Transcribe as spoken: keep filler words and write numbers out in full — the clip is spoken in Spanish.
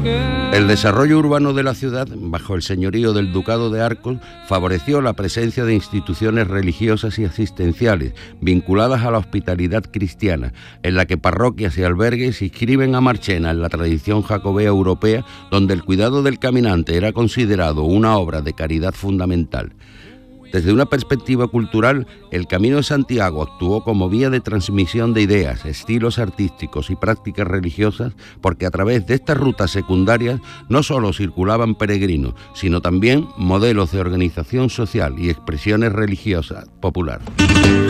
El desarrollo urbano de la ciudad, bajo el señorío del Ducado de Arcos, favoreció la presencia de instituciones religiosas y asistenciales vinculadas a la hospitalidad cristiana, en la que parroquias y albergues se inscriben a Marchena en la tradición jacobea europea, donde el cuidado del caminante era considerado una obra de caridad fundamental. Desde una perspectiva cultural, el Camino de Santiago actuó como vía de transmisión de ideas, estilos artísticos y prácticas religiosas, porque a través de estas rutas secundarias no solo circulaban peregrinos, sino también modelos de organización social y expresiones religiosas populares.